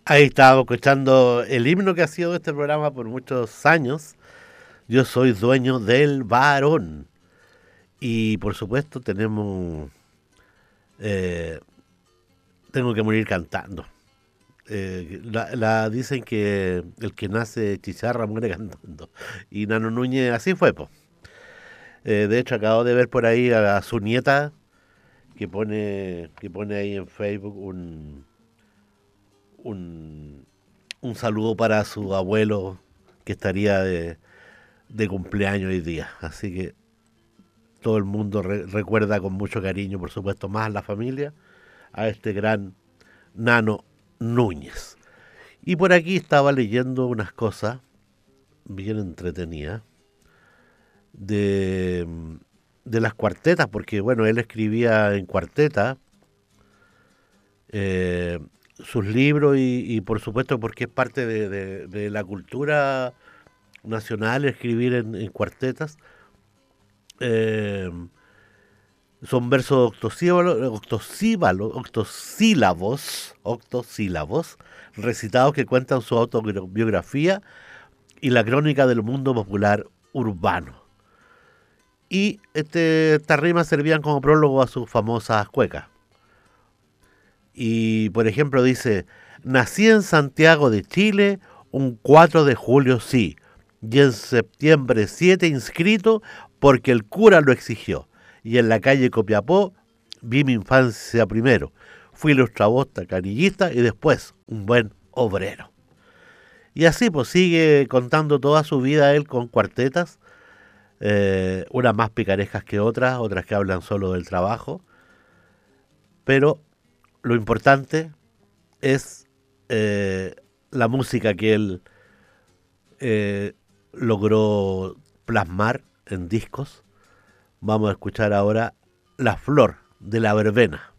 Ahí estábamos escuchando el himno que ha sido este programa por muchos años. Yo soy dueño del varón. Y por supuesto eh, tengo que morir cantando. Dicen que el que nace chicharra muere cantando. Y Nano Núñez así fue, po. De hecho, acabo de ver por ahí a su nieta que pone ahí en Facebook un, un saludo para su abuelo que estaría de cumpleaños hoy día. Así que todo el mundo recuerda con mucho cariño, por supuesto, más la familia, a este gran Nano Núñez. Y por aquí estaba leyendo unas cosas bien entretenidas de, de las cuartetas, porque bueno, él escribía en cuarteta eh, sus libros y por supuesto porque es parte de la cultura nacional escribir en cuartetas. Eh, Son versos octosílabos, recitados que cuentan su autobiografía y la crónica del mundo popular urbano. Y estas rimas servían como prólogo a sus famosas cuecas. Y por ejemplo dice, nací en Santiago de Chile un 4 de julio sí, y en septiembre 7 inscrito porque el cura lo exigió. Y en la calle Copiapó vi mi infancia primero. Fui ilustrabosta, canillista y después un buen obrero. Y así pues sigue contando toda su vida él con cuartetas, unas más picarescas que otras, otras que hablan solo del trabajo, pero lo importante es la música que él logró plasmar en discos. Vamos a escuchar ahora La Flor de la Verbena.